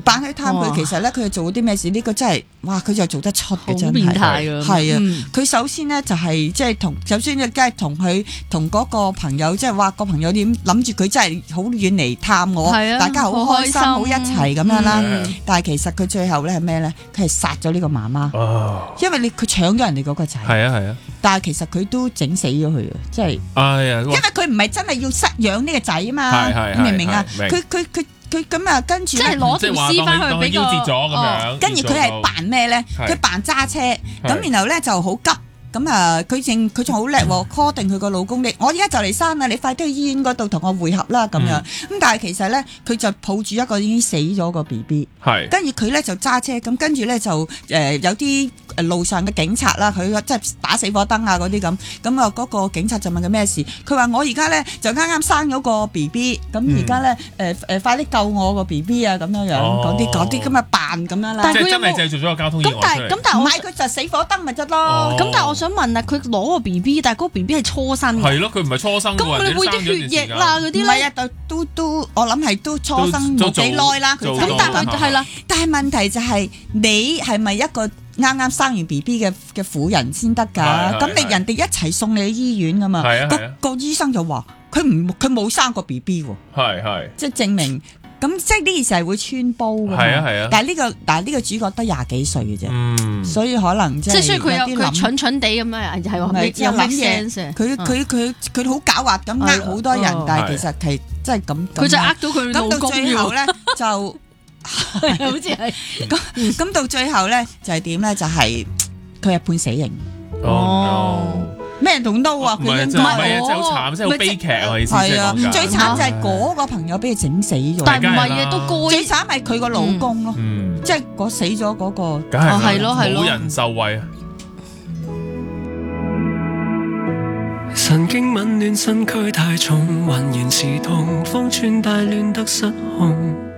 扮去探佢，其實咧佢做咗啲咩事？呢個真係，哇！佢就做得出嘅，真係。 好變態㗎。 係啊，佢首先咧就係即係首先咧梗係同嗰個朋友，即係話個朋友點諗住佢真係好遠嚟探我，大家好開心，好一齊咁樣啦。但係其實佢最後咧係咩咧？佢係殺咗呢個媽媽，因為佢搶咗人哋嗰個仔。係啊。但係其實佢都整死咗佢啊！即係，因為佢唔係真係要養呢個仔啊嘛，明唔明啊？佢咁啊，跟住即係攞條屍翻去俾個， 跟住佢係扮咩咧？佢扮揸車，咁然後咧就好急。咁啊，佢仲好叻喎 call 定佢個老公，我而家就嚟生啦，你快啲去醫院嗰度同我會合啦咁樣。咁但係其實咧，佢就抱住一個已經死咗個 BB，跟住佢咧就揸車，咁跟住咧就有啲路上嘅警察啦，佢即係打死火燈啊嗰啲咁啊嗰個警察就問佢咩事，佢話我而家咧就啱啱生咗個 BB，咁而家咧快啲救我個 BB 啊咁樣嗰啲咁啊扮咁樣啦。 即係真係製造咗個交通意外出嚟。 咁但係唔係佢就死火燈咪得咯？ 咁但係我想問啊，佢攞個 BB，但係嗰個 BB 係初生嘅。 係咯，佢唔係初生嘅。咁佢會啲血液啦嗰啲咧？ 唔係啊，都我諗係都初生冇幾耐啦。 咁但係係啦， 但係問題就係你係咪一個啱啱生完 BB 嘅婦人先得㗎？咁你人哋一齊送你去醫院㗎嘛？個醫生就話佢冇生過 BB 喎。即係證明。咁即係呢件事係會穿煲㗎嘛？係啊。但係呢個主角得廿幾歲嘅啫，所以可能即係所以佢蠢蠢地咁樣，係有諗嘢。 佢好狡猾咁呃好多人，但係其實係真係咁。 佢就呃到佢老公。 咁到最後咧就好似係咁到最後咧就係點咧？就係佢係判死刑。咩人同刀啊？佢應該唔係真係好慘，真係好悲劇啊！意思係啊， 最慘就係嗰個朋友俾佢整死咗。 但係唔係啊，都該最慘係佢個老公咯，即係嗰死咗嗰個。 梗係咯， 冇人受惠啊！ 神經紊亂，身軀太重，渾然是痛，方寸大亂得失控。